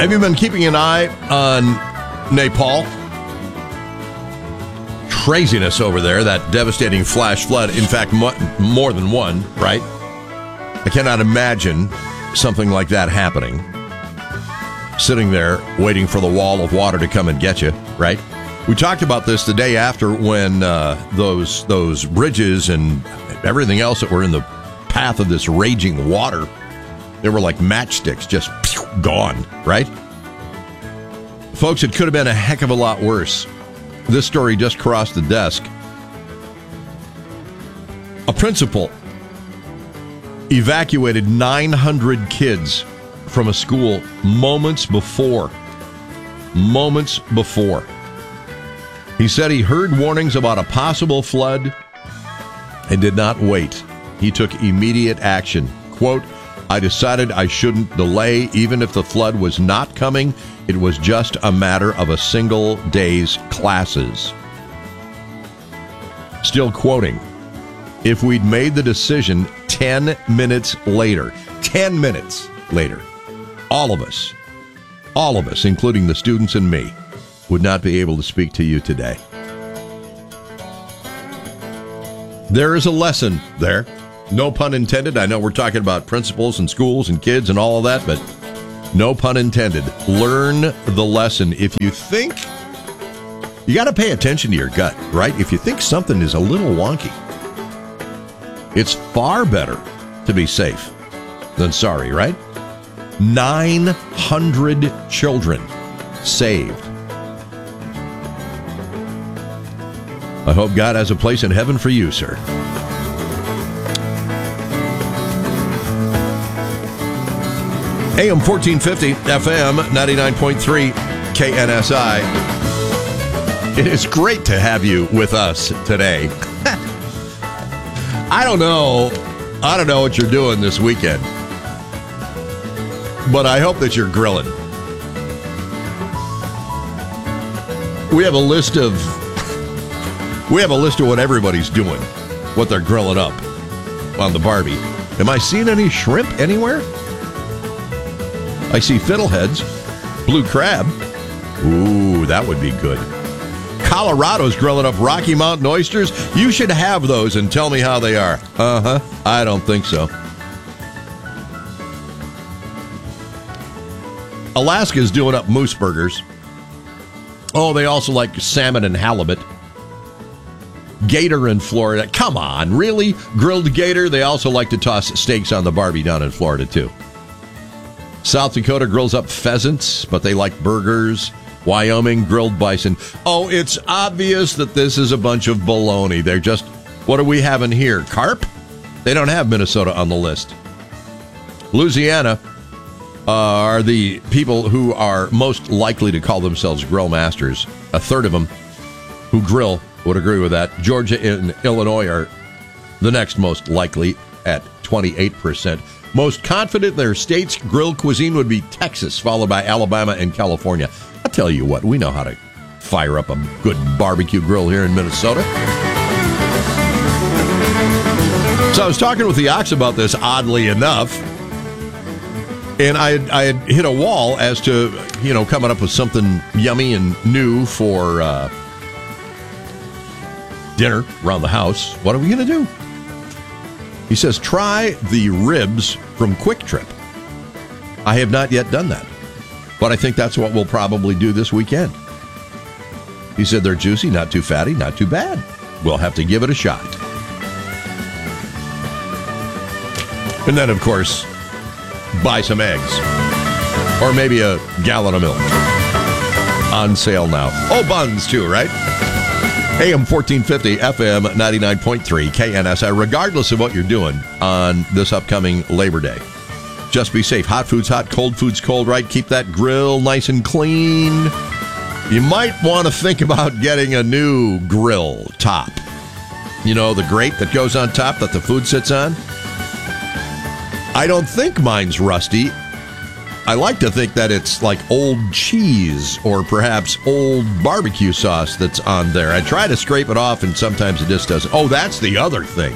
Have you been keeping an eye on Nepal? Craziness over there, that devastating flash flood. In fact, more than one, right? I cannot imagine something like that happening. Sitting there waiting for the wall of water to come and get you, right? We talked about this the day after when those bridges and everything else that were in the path of this raging water, they were like matchsticks, just gone, right? Folks, it could have been a heck of a lot worse. This story just crossed the desk. A principal evacuated 900 kids from a school moments before. He said he heard warnings about a possible flood and did not wait. He took immediate action. Quote, I decided I shouldn't delay even if the flood was not coming. It was just a matter of a single day's classes. Still quoting, if we'd made the decision 10 minutes later, all of us, including the students and me, would not be able to speak to you today. There is a lesson there. No pun intended. I know we're talking about principals and schools and kids and all of that, but no pun intended. Learn the lesson. If you think, you got to pay attention to your gut, right? If you think something is a little wonky, it's far better to be safe than sorry, right? 900 children saved. I hope God has a place in heaven for you, sir. AM 1450, FM 99.3, KNSI. It is great to have you with us today. I don't know what you're doing this weekend, but I hope that you're grilling. We have a list of what everybody's doing, what they're grilling up on the Barbie. Am I seeing any shrimp anywhere? I see fiddleheads, blue crab. Ooh, that would be good. Colorado's grilling up Rocky Mountain oysters. You should have those and tell me how they are. I don't think so. Alaska's doing up moose burgers. Oh, they also like salmon and halibut. Gator in Florida. Come on, really? Grilled gator? They also like to toss steaks on the Barbie down in Florida, too. South Dakota grills up pheasants, but they like burgers. Wyoming, grilled bison. Oh, it's obvious that this is a bunch of baloney. They're just, what are we having here? Carp? They don't have Minnesota on the list. Louisiana are the people who are most likely to call themselves grill masters. A third of them who grill would agree with that. Georgia and Illinois are the next most likely at 28%. Most confident their state's grill cuisine would be Texas, followed by Alabama and California. I'll tell you what, we know how to fire up a good barbecue grill here in Minnesota. So I was talking with the Ox about this, oddly enough, and I had hit a wall as to, coming up with something yummy and new for dinner around the house. What are we going to do? He says, try the ribs from Quick Trip. I have not yet done that, but I think that's what we'll probably do this weekend. He said they're juicy, not too fatty, not too bad. We'll have to give it a shot. And then, of course, buy some eggs. Or maybe a gallon of milk. On sale now. Oh, buns too, right? AM 1450, FM 99.3, KNSI. Regardless of what you're doing on this upcoming Labor Day, just be safe. Hot food's hot, cold food's cold, right? Keep that grill nice and clean. You might want to think about getting a new grill top. The grate that goes on top that the food sits on. I don't think mine's rusty. I like to think that it's like old cheese or perhaps old barbecue sauce that's on there. I try to scrape it off, and sometimes it just doesn't. Oh, that's the other thing.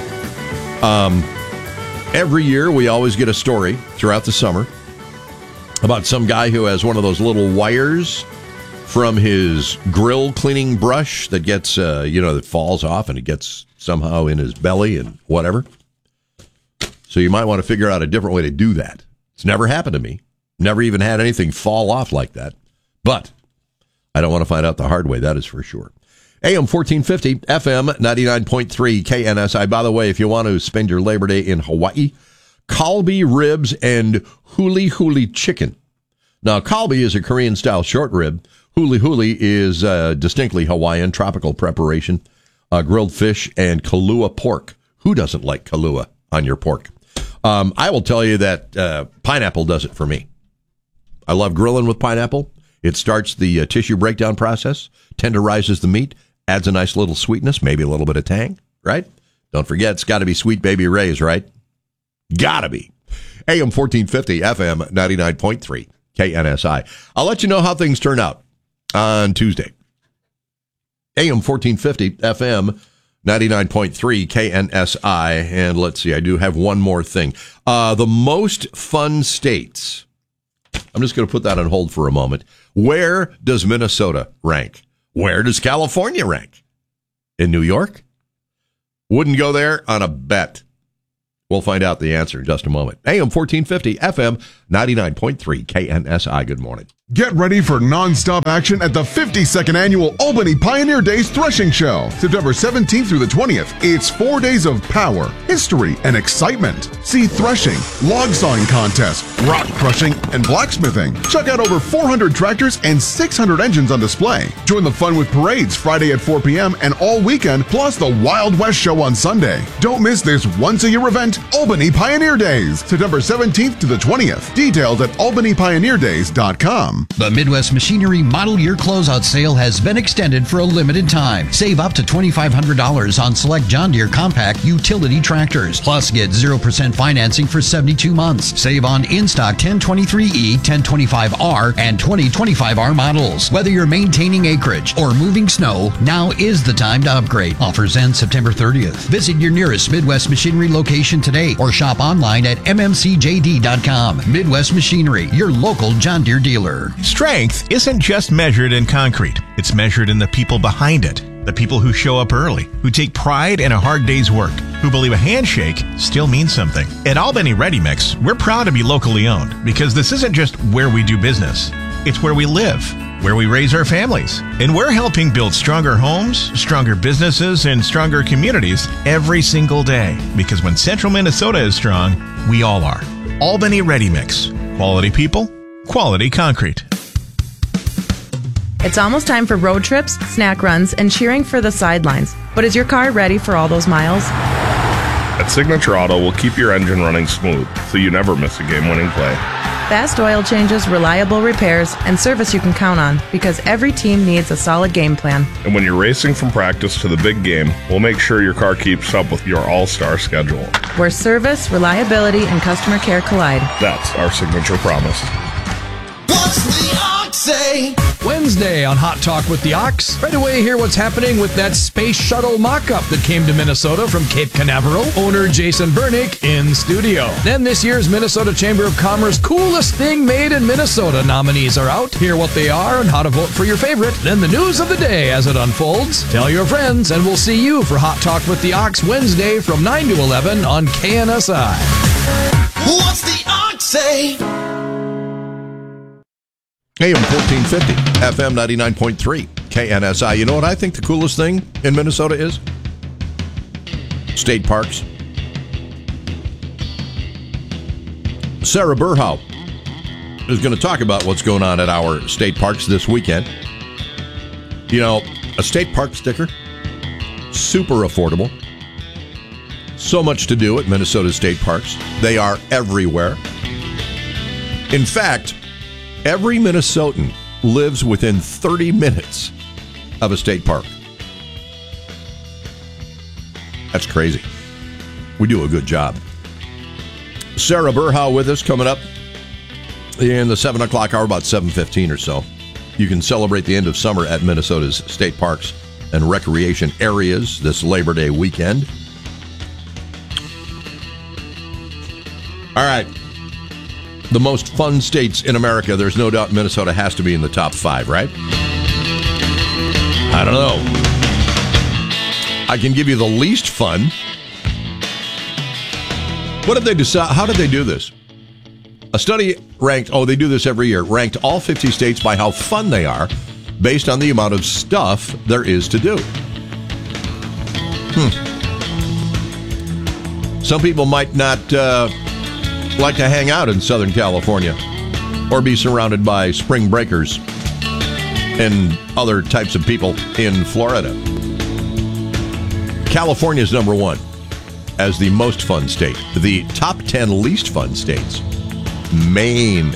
Every year, we always get a story throughout the summer about some guy who has one of those little wires from his grill cleaning brush that gets, that falls off and it gets somehow in his belly and whatever. So you might want to figure out a different way to do that. It's never happened to me. Never even had anything fall off like that. But I don't want to find out the hard way, that is for sure. AM 1450, FM 99.3, KNSI. By the way, if you want to spend your Labor Day in Hawaii, kalbi ribs and huli huli chicken. Now, kalbi is a Korean-style short rib. Huli huli is distinctly Hawaiian, tropical preparation, grilled fish, and kalua pork. Who doesn't like kalua on your pork? I will tell you that pineapple does it for me. I love grilling with pineapple. It starts the tissue breakdown process, tenderizes the meat, adds a nice little sweetness, maybe a little bit of tang, right? Don't forget, it's got to be Sweet Baby Ray's, right? Gotta be. AM 1450, FM 99.3, KNSI. I'll let you know how things turn out on Tuesday. AM 1450, FM 99.3, KNSI. And let's see, I do have one more thing. The most fun states. I'm just going to put that on hold for a moment. Where does Minnesota rank? Where does California rank? In New York? Wouldn't go there on a bet. We'll find out the answer in just a moment. AM 1450, FM 99.3, KNSI. Good morning. Get ready for non-stop action at the 52nd Annual Albany Pioneer Days Threshing Show, September 17th through the 20th. It's 4 days of power, history, and excitement. See threshing, log sawing contests, rock crushing, and blacksmithing. Check out over 400 tractors and 600 engines on display. Join the fun with parades Friday at 4 p.m. and all weekend, plus the Wild West Show on Sunday. Don't miss this once-a-year event, Albany Pioneer Days, September 17th to the 20th. Details at albanypioneerdays.com. The Midwest Machinery Model Year Closeout Sale has been extended for a limited time. Save up to $2,500 on select John Deere compact utility tractors. Plus, get 0% financing for 72 months. Save on in-stock 1023E, 1025R, and 2025R models. Whether you're maintaining acreage or moving snow, now is the time to upgrade. Offers end September 30th. Visit your nearest Midwest Machinery location today or shop online at mmcjd.com. Midwest Machinery, your local John Deere dealer. Strength isn't just measured in concrete. It's measured in the people behind it. The people who show up early, who take pride in a hard day's work, who believe a handshake still means something. At Albany Ready Mix, we're proud to be locally owned because this isn't just where we do business. It's where we live, where we raise our families. And we're helping build stronger homes, stronger businesses, and stronger communities every single day. Because when Central Minnesota is strong, we all are. Albany Ready Mix. Quality people, quality concrete. It's almost time for road trips, snack runs, and cheering for the sidelines. But is your car ready for all those miles? At Signature Auto, we'll keep your engine running smooth, so you never miss a game-winning play. Fast oil changes, reliable repairs, and service you can count on, because every team needs a solid game plan. And when you're racing from practice to the big game, we'll make sure your car keeps up with your all-star schedule. Where service, reliability, and customer care collide. That's our signature promise. What's the Ox say? Wednesday on Hot Talk with the Ox. Right away, hear what's happening with that space shuttle mock-up that came to Minnesota from Cape Canaveral. Owner Jason Bernick in studio. Then this year's Minnesota Chamber of Commerce Coolest Thing Made in Minnesota nominees are out. Hear what they are and how to vote for your favorite. Then the news of the day as it unfolds. Tell your friends, and we'll see you for Hot Talk with the Ox Wednesday from 9 to 11 on KNSI. What's the Ox say? AM 1450, FM 99.3, KNSI. You know what I think the coolest thing in Minnesota is? State parks. Sarah Burhow is going to talk about what's going on at our state parks this weekend. You know, a state park sticker, super affordable. So much to do at Minnesota state parks. They are everywhere. In fact, every Minnesotan lives within 30 minutes of a state park. That's crazy. We do a good job. Sarah Burhow with us coming up in the 7 o'clock hour, about 7:15 or so. You can celebrate the end of summer at Minnesota's state parks and recreation areas this Labor Day weekend. All right. the most fun states in America, there's no doubt Minnesota has to be in the top 5, right? I don't know. I can give you the least fun. What did they decide? How did they do this? A study ranked, they do this every year, ranked all 50 states by how fun they are based on the amount of stuff there is to do. Some people might not like to hang out in Southern California or be surrounded by spring breakers and other types of people in Florida. California is number 1 as the most fun state. The top 10 least fun states: Maine,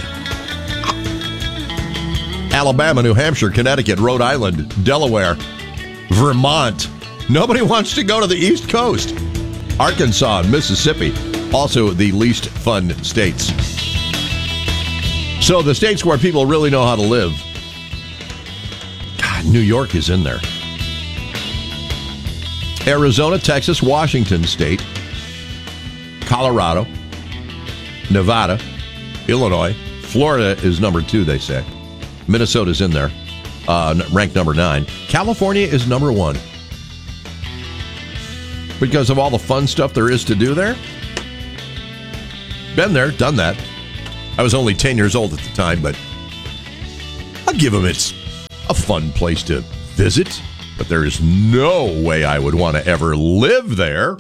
Alabama, New Hampshire, Connecticut, Rhode Island, Delaware, Vermont. Nobody wants to go to the East Coast. Arkansas and Mississippi, also the least fun states. So the states where people really know how to live, God, New York is in there. Arizona, Texas, Washington State, Colorado, Nevada, Illinois. Florida is number 2, they say. Minnesota's in there, ranked number 9. California is number 1. Because of all the fun stuff there is to do there. Been there, done that. I was only 10 years old at the time, but I'll give them it's a fun place to visit. But there is no way I would want to ever live there.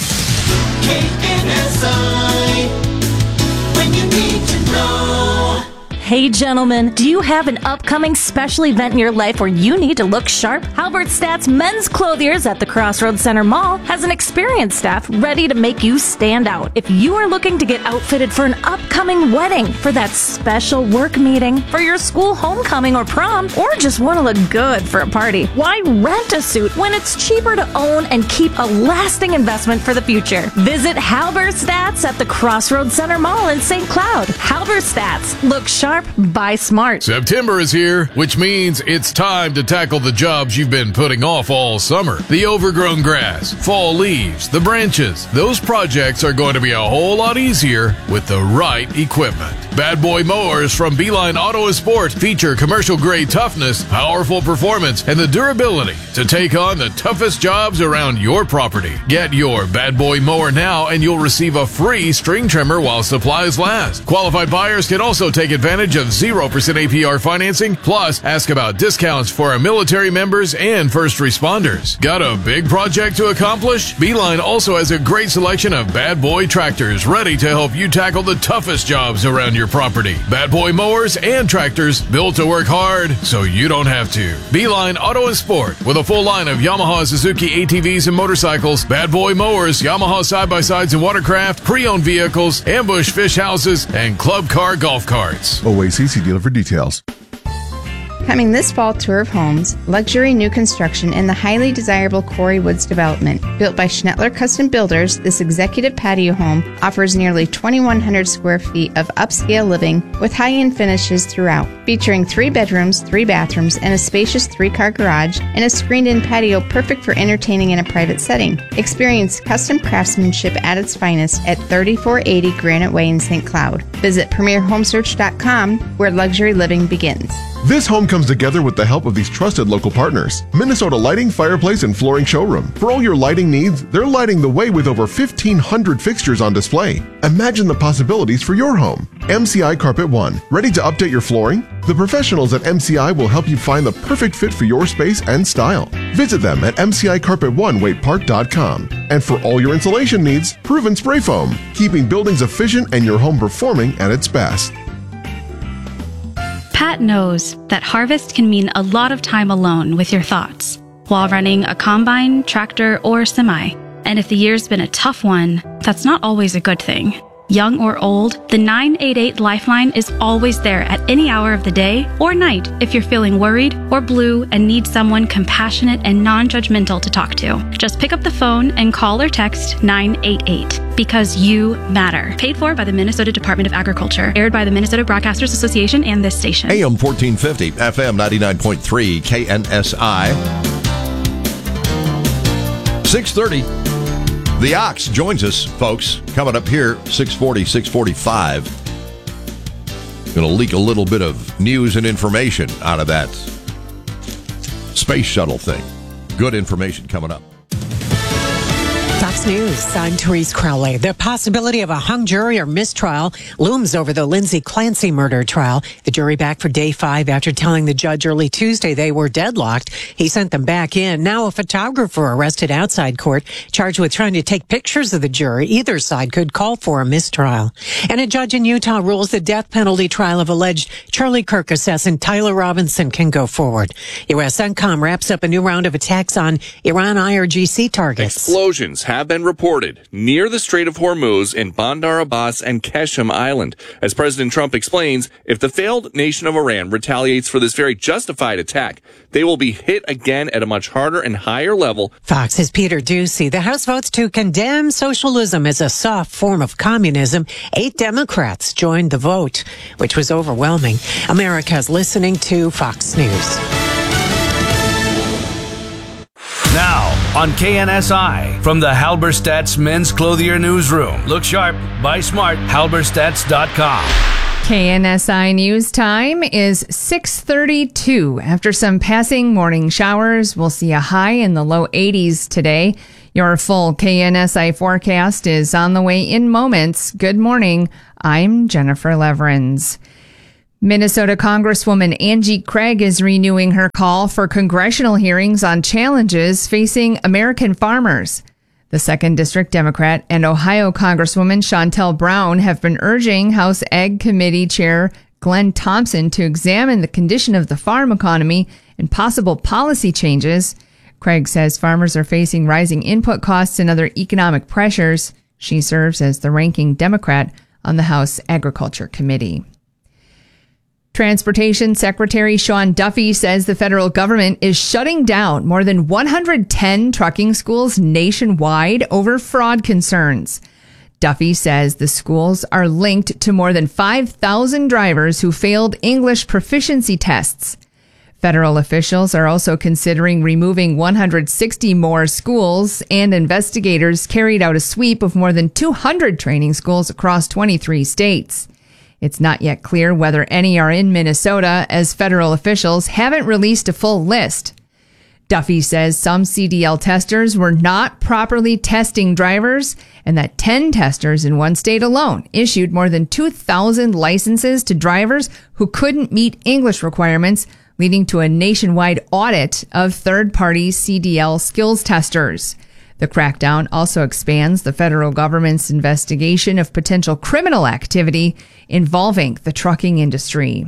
KNSI, when you need to know. Hey gentlemen, do you have an upcoming special event in your life where you need to look sharp? Halbert Stats Men's Clothiers at the Crossroads Center Mall has an experienced staff ready to make you stand out. If you are looking to get outfitted for an upcoming wedding, for that special work meeting, for your school homecoming or prom, or just want to look good for a party, why rent a suit when it's cheaper to own and keep a lasting investment for the future? Visit Halbert Stats at the Crossroads Center Mall in St. Cloud. Halbert Stats. Look sharp. Buy smart. September is here, which means it's time to tackle the jobs you've been putting off all summer. The overgrown grass, fall leaves, the branches. Those projects are going to be a whole lot easier with the right equipment. Bad Boy Mowers from Beeline Auto and Sport feature commercial-grade toughness, powerful performance, and the durability to take on the toughest jobs around your property. Get your Bad Boy Mower now, and you'll receive a free string trimmer while supplies last. Qualified buyers can also take advantage of 0% APR financing, plus ask about discounts for our military members and first responders. Got a big project to accomplish? Beeline also has a great selection of Bad Boy tractors ready to help you tackle the toughest jobs around your property. Bad Boy Mowers and tractors built to work hard so you don't have to. Beeline Auto and Sport with a full line of Yamaha, Suzuki ATVs and motorcycles, Bad Boy Mowers, Yamaha side-by-sides and watercraft, pre-owned vehicles, ambush fish houses, and club car golf carts. OACC dealer for details. Coming this fall, Tour of Homes, luxury new construction in the highly desirable Quarry Woods development. Built by Schnettler Custom Builders, this executive patio home offers nearly 2,100 square feet of upscale living with high-end finishes throughout. Featuring 3 bedrooms, 3 bathrooms, and a spacious 3-car garage, and a screened-in patio perfect for entertaining in a private setting. Experience custom craftsmanship at its finest at 3480 Granite Way in St. Cloud. Visit PremierHomesearch.com, where luxury living begins. This home comes together with the help of these trusted local partners. Minnesota Lighting, Fireplace, and Flooring Showroom. For all your lighting needs, they're lighting the way with over 1,500 fixtures on display. Imagine the possibilities for your home. MCI Carpet One. Ready to update your flooring? The professionals at MCI will help you find the perfect fit for your space and style. Visit them at MCICarpetOne.com. And for all your insulation needs, Proven Spray Foam. Keeping buildings efficient and your home performing at its best. Pat knows that harvest can mean a lot of time alone with your thoughts while running a combine, tractor, or semi. And if the year's been a tough one, that's not always a good thing. Young or old, the 988 Lifeline is always there at any hour of the day or night if you're feeling worried or blue and need someone compassionate and non-judgmental to talk to. Just pick up the phone and call or text 988 because you matter. Paid for by the Minnesota Department of Agriculture. Aired by the Minnesota Broadcasters Association and this station. AM 1450, FM 99.3, KNSI. 6:30. The Ox joins us, folks, coming up here, 6:40, 6:45. Going to leak a little bit of news and information out of that space shuttle thing. Good information coming up. Fox News, I'm Therese Crowley. The possibility of a hung jury or mistrial looms over the Lindsay Clancy murder trial. The jury back for day 5 after telling the judge early Tuesday they were deadlocked. He sent them back in. Now a photographer arrested outside court, charged with trying to take pictures of the jury. Either side could call for a mistrial. And a judge in Utah rules the death penalty trial of alleged Charlie Kirk assassin Tyler Robinson can go forward. U.S. CENTCOM wraps up a new round of attacks on Iran IRGC targets. Explosions have been reported near the Strait of Hormuz in Bandar Abbas and Qeshm Island. As President Trump explains, if the failed nation of Iran retaliates for this very justified attack, they will be hit again at a much harder and higher level. Fox's Peter Ducey. The House votes to condemn socialism as a soft form of communism. 8 Democrats joined the vote, which was overwhelming. America's listening to Fox News. Now, on KNSI, from the Halberstadt's Men's Clothier Newsroom. Look sharp, buy smart, halberstadts.com. KNSI News Time is 6:32. After some passing morning showers, we'll see a high in the low 80s today. Your full KNSI forecast is on the way in moments. Good morning. I'm Jennifer Leverins. Minnesota Congresswoman Angie Craig is renewing her call for congressional hearings on challenges facing American farmers. The 2nd District Democrat and Ohio Congresswoman Shontel Brown have been urging House Ag Committee Chair Glenn Thompson to examine the condition of the farm economy and possible policy changes. Craig says farmers are facing rising input costs and other economic pressures. She serves as the ranking Democrat on the House Agriculture Committee. Transportation Secretary Sean Duffy says the federal government is shutting down more than 110 trucking schools nationwide over fraud concerns. Duffy says the schools are linked to more than 5,000 drivers who failed English proficiency tests. Federal officials are also considering removing 160 more schools, and investigators carried out a sweep of more than 200 training schools across 23 states. It's not yet clear whether any are in Minnesota, as federal officials haven't released a full list. Duffy says some CDL testers were not properly testing drivers, and that 10 testers in one state alone issued more than 2,000 licenses to drivers who couldn't meet English requirements, leading to a nationwide audit of third-party CDL skills testers. The crackdown also expands the federal government's investigation of potential criminal activity involving the trucking industry.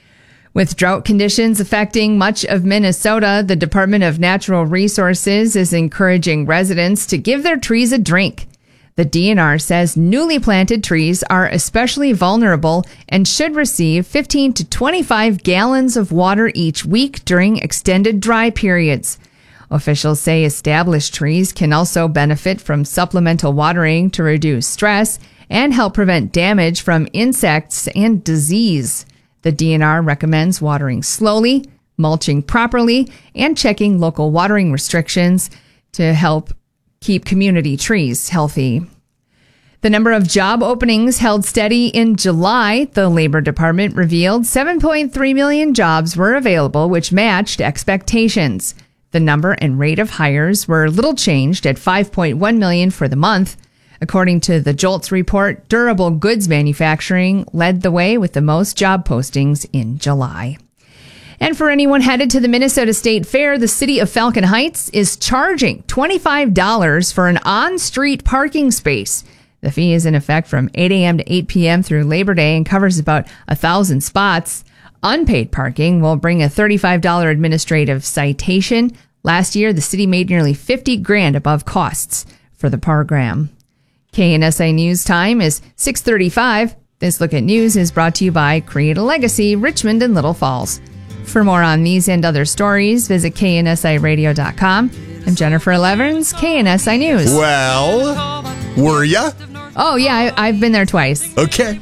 With drought conditions affecting much of Minnesota, the Department of Natural Resources is encouraging residents to give their trees a drink. The DNR says newly planted trees are especially vulnerable and should receive 15 to 25 gallons of water each week during extended dry periods. Officials say established trees can also benefit from supplemental watering to reduce stress and help prevent damage from insects and disease. The DNR recommends watering slowly, mulching properly, and checking local watering restrictions to help keep community trees healthy. The number of job openings held steady in July. The Labor Department revealed 7.3 million jobs were available, which matched expectations. The number and rate of hires were little changed at 5.1 million for the month. According to the JOLTS report, durable goods manufacturing led the way with the most job postings in July. And for anyone headed to the Minnesota State Fair, the city of Falcon Heights is charging $25 for an on-street parking space. The fee is in effect from 8 a.m. to 8 p.m. through Labor Day and covers about 1,000 spots. Unpaid parking will bring a $35 administrative citation. Last year, the city made nearly $50,000 above costs for the program. KNSI News Time is 6:35. This Look at News is brought to you by Create a Legacy, Richmond and Little Falls. For more on these and other stories, visit KNSIRadio.com. I'm Jennifer Leverins, KNSI News. Well, were ya? Oh, yeah, I've been there twice. Okay.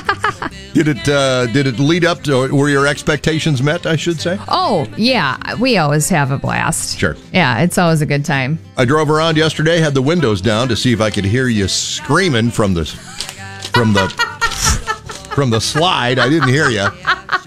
Did it lead up to, were your expectations met, I should say? Oh, yeah. We always have a blast. Sure. Yeah, it's always a good time. I drove around yesterday, had the windows down to see if I could hear you screaming from the from the slide. I didn't hear you.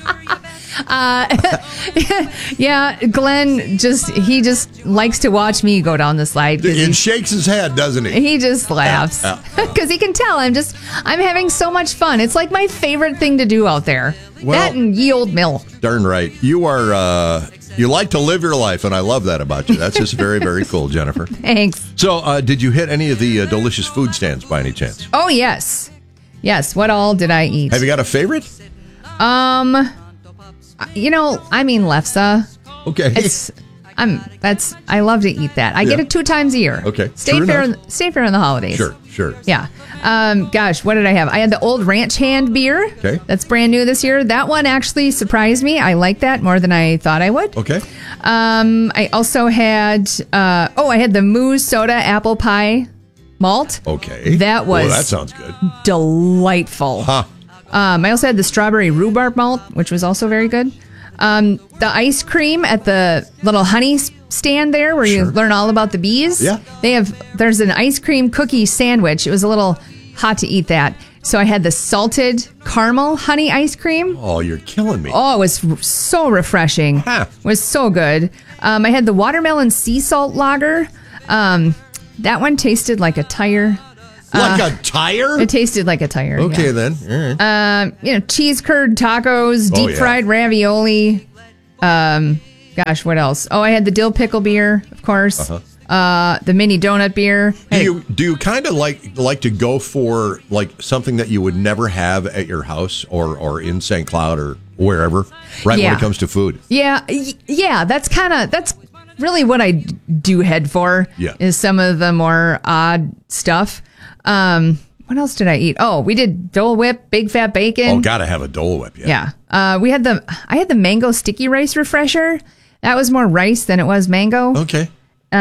Yeah, Glenn he just likes to watch me go down the slide. He shakes his head, doesn't he? He just laughs because he can tell I'm having so much fun. It's like my favorite thing to do out there. Well, that and ye old mill. Darn right. You are, you like to live your life, and I love that about you. That's just very, very cool, Jennifer. Thanks. So, did you hit any of the delicious food stands by any chance? Oh, yes. Yes. What all did I eat? Have you got a favorite? Lefse. Okay. I love to eat that. I get it 2 times a year. Okay. Stay fair in the holidays. Sure. Yeah. Gosh, what did I have? I had the Old Ranch Hand beer. Okay. That's brand new this year. That one actually surprised me. I like that more than I thought I would. Okay. I also had I had the Moose Soda Apple Pie Malt. Okay. That was that sounds good. Delightful. Huh. I also had the Strawberry Rhubarb Malt, which was also very good. The ice cream at the little honey stand there where you learn all about the bees. Yeah. There's an ice cream cookie sandwich. It was a little hot to eat that. So I had the salted caramel honey ice cream. Oh, you're killing me. Oh, it was so refreshing. Huh. It was so good. I had the watermelon sea salt lager. That one tasted like a tire. Like a tire? It tasted like a tire. Okay, then. All right. Cheese curd tacos, deep fried ravioli. Gosh, what else? Oh, I had the dill pickle beer, of course. The mini donut beer. Do you kind of like to go for like something that you would never have at your house or in St. Cloud or wherever, right? When it comes to food. Yeah. That's really what I do head for. Yeah. Is some of the more odd stuff. What else did I eat? Oh, we did Dole Whip, Big Fat Bacon. Oh, gotta have a Dole Whip. Yeah. I had the mango sticky rice refresher. That was more rice than it was mango. Okay.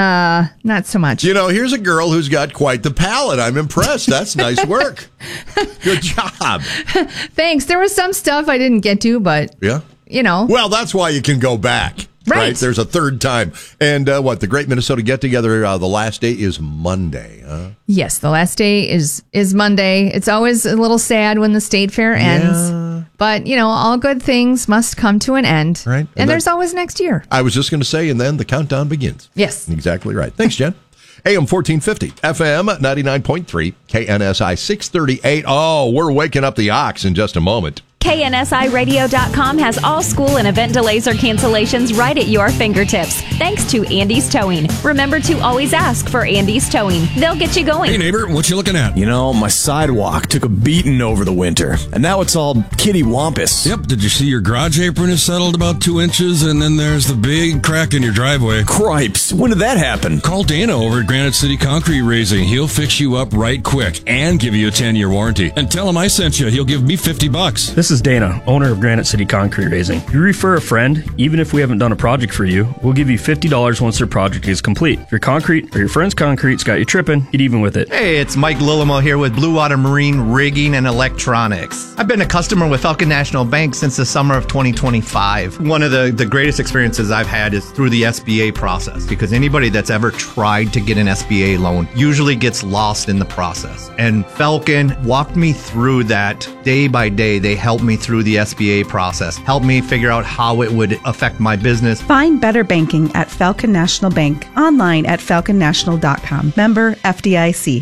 Not so much. Here's a girl who's got quite the palate. I'm impressed. That's nice work. Good job. Thanks. There was some stuff I didn't get to, but yeah. Well, that's why you can go back. Right. There's a third time. And the Great Minnesota Get Together, the last day is Monday. Huh? Yes, the last day is Monday. It's always a little sad when the state fair ends. But, all good things must come to an end. Right. And there's always next year. I was just going to say, and then the countdown begins. Yes. Exactly right. Thanks, Jen. AM 1450, FM 99.3, KNSI 638. Oh, we're waking up the ox in just a moment. KNSIRadio.com has all school and event delays or cancellations right at your fingertips. Thanks to Andy's Towing. Remember to always ask for Andy's Towing. They'll get you going. Hey, neighbor, what you looking at? My sidewalk took a beating over the winter, and now it's all kitty wampus. Yep. Did you see your garage apron is settled about 2 inches, and then there's the big crack in your driveway? Cripes. When did that happen? Call Dana over at Granite City Concrete Raising. He'll fix you up right quick and give you a 10-year warranty. And tell him I sent you. He'll give me $50. This is Dana, owner of Granite City Concrete Raising. If you refer a friend, even if we haven't done a project for you, we'll give you $50 once their project is complete. If your concrete or your friend's concrete's got you tripping, get even with it. Hey, it's Mike Lillimo here with Blue Water Marine Rigging and Electronics. I've been a customer with Falcon National Bank since the summer of 2025. One of the greatest experiences I've had is through the SBA process, because anybody that's ever tried to get an SBA loan usually gets lost in the process. And Falcon walked me through that day by day. They helped me through the SBA process, helped me figure out how it would affect my business. Find better banking at Falcon National Bank, online at falconnational.com. Member FDIC.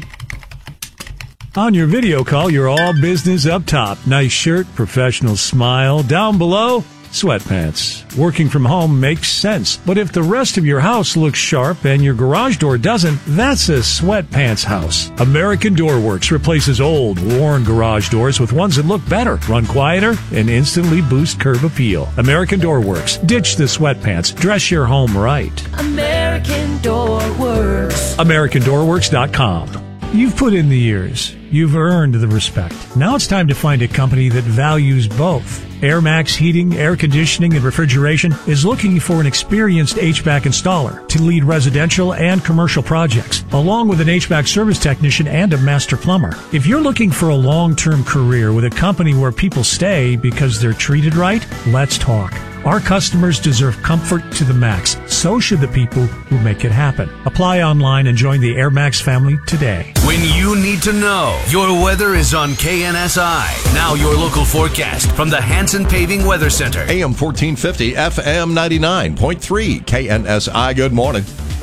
On your video call, you're all business up top. Nice shirt, professional smile. Down below, sweatpants. Working from home makes sense. But if the rest of your house looks sharp and your garage door doesn't, that's a sweatpants house. American Door Works replaces old, worn garage doors with ones that look better, run quieter, and instantly boost curb appeal. American Door Works. Ditch the sweatpants. Dress your home right. American Door Works. AmericanDoorWorks.com. You've put in the years. You've earned the respect. Now it's time to find a company that values both. Air Max Heating, Air Conditioning, and Refrigeration is looking for an experienced HVAC installer to lead residential and commercial projects, along with an HVAC service technician and a master plumber. If you're looking for a long-term career with a company where people stay because they're treated right, let's talk. Our customers deserve comfort to the max. So should the people who make it happen. Apply online and join the Air Max family today. When you need to know, your weather is on KNSI. Now your local forecast from the Hanson Paving Weather Center. AM 1450, FM 99.3, KNSI. Good morning.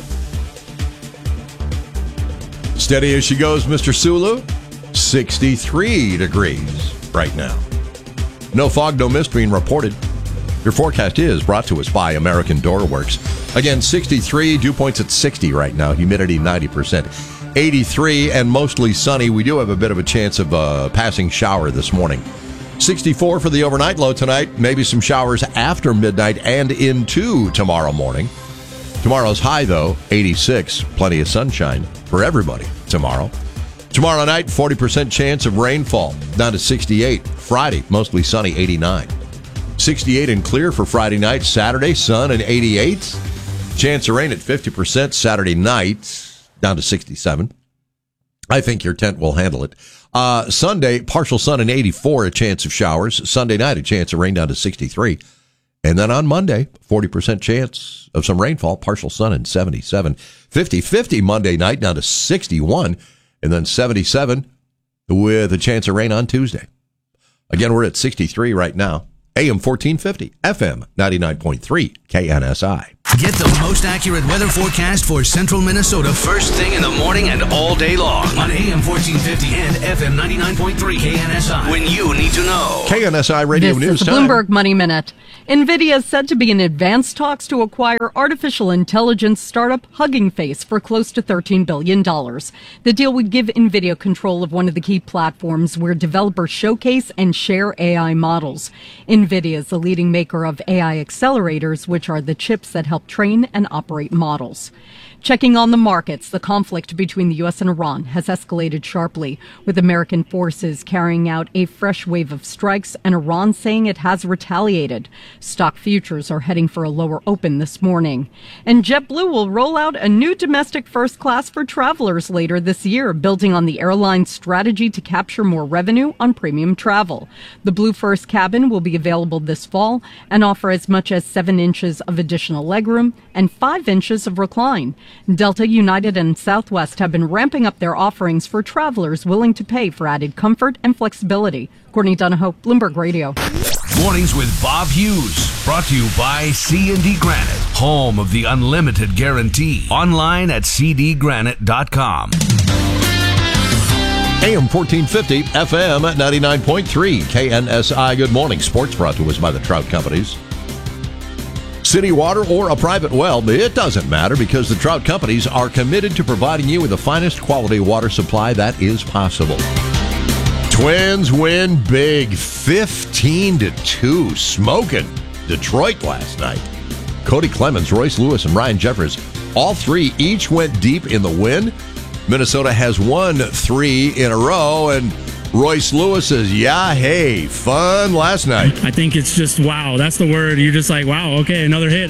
Steady as she goes, Mr. Sulu. 63 degrees right now. No fog, no mist being reported. Your forecast is brought to us by American Door Works. Again, 63, dew points at 60 right now, humidity 90%. 83 and mostly sunny. We do have a bit of a chance of a passing shower this morning. 64 for the overnight low tonight. Maybe some showers after midnight and into tomorrow morning. Tomorrow's high, though, 86. Plenty of sunshine for everybody tomorrow. Tomorrow night, 40% chance of rainfall, down to 68. Friday, mostly sunny, 89. 68 and clear for Friday night. Saturday, sun and 88. Chance of rain at 50% Saturday night, down to 67. I think your tent will handle it. Sunday, partial sun and 84, a chance of showers. Sunday night, a chance of rain, down to 63. And then on Monday, 40% chance of some rainfall, partial sun and 77. 50-50 Monday night, down to 61. And then 77 with a chance of rain on Tuesday. Again, we're at 63 right now. AM 1450, FM 99.3, KNSI. Get the most accurate weather forecast for central Minnesota first thing in the morning and all day long on AM 1450 and FM 99.3 KNSI. When you need to know. KNSI Radio News This is the Time. Bloomberg Money Minute. NVIDIA is said to be in advanced talks to acquire artificial intelligence startup Hugging Face for close to $13 billion. The deal would give NVIDIA control of one of the key platforms where developers showcase and share AI models. NVIDIA is the leading maker of AI accelerators, which are the chips that help train and operate models. Checking on the markets, the conflict between the U.S. and Iran has escalated sharply, with American forces carrying out a fresh wave of strikes and Iran saying it has retaliated. Stock futures are heading for a lower open this morning. And JetBlue will roll out a new domestic first class for travelers later this year, building on the airline's strategy to capture more revenue on premium travel. The Blue First cabin will be available this fall and offer as much as 7 inches of additional legroom and 5 inches of recline. Delta, United, and Southwest have been ramping up their offerings for travelers willing to pay for added comfort and flexibility. Courtney Donahoe, Bloomberg Radio. Mornings with Bob Hughes, brought to you by C&D Granite, home of the unlimited guarantee. Online at cdgranite.com. AM 1450, FM at 99.3, KNSI. Good morning. Sports brought to us by the Trout Companies. City water or a private well, it doesn't matter because the Trout Companies are committed to providing you with the finest quality water supply that is possible. Twins win big, 15-2, smoking Detroit last night. Cody Clemens, Royce Lewis, and Ryan Jeffers, all three each went deep in the win. Minnesota has won 3 in a row, and Royce Lewis says, yeah, hey, fun last night. I think it's just, wow, that's the word. You're just like, wow, okay, another hit.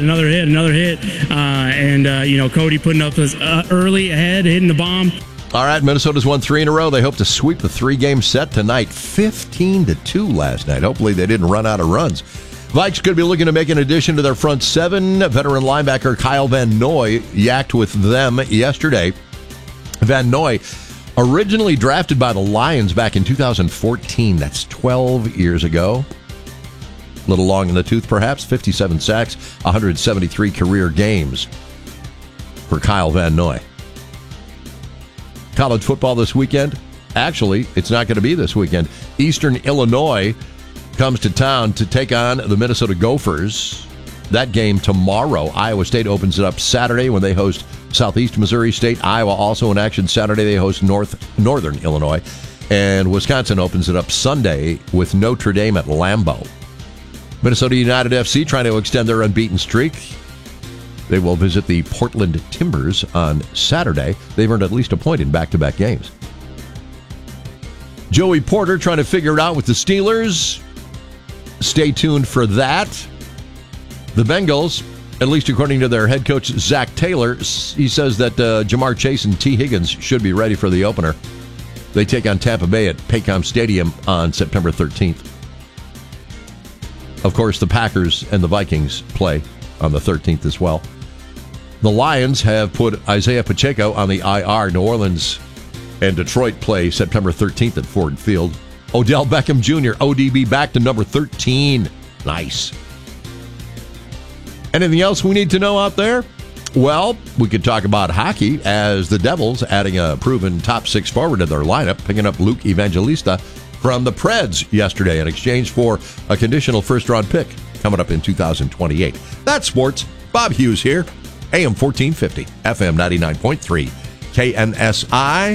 Cody putting up his early ahead, hitting the bomb. All right, Minnesota's won 3 in a row. They hope to sweep the 3-game set tonight, 15-2 last night. Hopefully they didn't run out of runs. Vikes could be looking to make an addition to their front 7. Veteran linebacker Kyle Van Noy yacked with them yesterday. Van Noy, originally drafted by the Lions back in 2014. That's 12 years ago. A little long in the tooth, perhaps. 57 sacks, 173 career games for Kyle Van Noy. College football this weekend. Actually, it's not going to be this weekend. Eastern Illinois comes to town to take on the Minnesota Gophers. That game tomorrow. Iowa State opens it up Saturday when they host Southeast Missouri State. Iowa also in action Saturday. They host Northern Illinois. And Wisconsin opens it up Sunday with Notre Dame at Lambeau. Minnesota United FC trying to extend their unbeaten streak. They will visit the Portland Timbers on Saturday. They've earned at least a point in back-to-back games. Joey Porter trying to figure it out with the Steelers. Stay tuned for that. The Bengals, at least according to their head coach, Zach Taylor, he says that Jamar Chase and T. Higgins should be ready for the opener. They take on Tampa Bay at Paycom Stadium on September 13th. Of course, the Packers and the Vikings play on the 13th as well. The Lions have put Isaiah Pacheco on the IR. New Orleans and Detroit play September 13th at Ford Field. Odell Beckham Jr., ODB, back to number 13. Nice. Anything else we need to know out there? Well, we could talk about hockey as the Devils adding a proven top six forward to their lineup, picking up Luke Evangelista from the Preds yesterday in exchange for a conditional first-round pick coming up in 2028. That's sports. Bob Hughes here, AM 1450, FM 99.3, KNSI.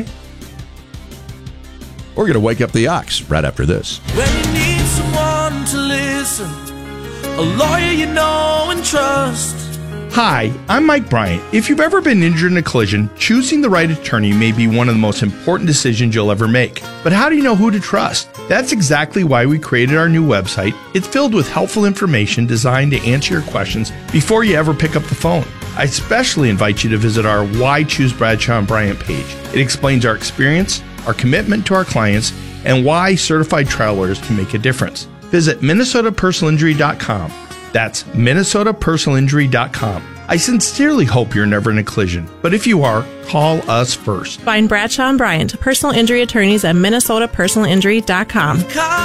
We're going to wake up the Ox right after this. When you need someone to listen, a lawyer you know and trust. Hi, I'm Mike Bryant. If you've ever been injured in a collision, choosing the right attorney may be one of the most important decisions you'll ever make. But how do you know who to trust? That's exactly why we created our new website. It's filled with helpful information designed to answer your questions before you ever pick up the phone. I especially invite you to visit our Why Choose Bradshaw and Bryant page. It explains our experience, our commitment to our clients, and why certified trial lawyers can make a difference. Visit MinnesotaPersonalInjury.com. That's MinnesotaPersonalInjury.com. I sincerely hope you're never in a collision, but if you are, call us first. Find Bradshaw and Bryant, personal injury attorneys at MinnesotaPersonalInjury.com.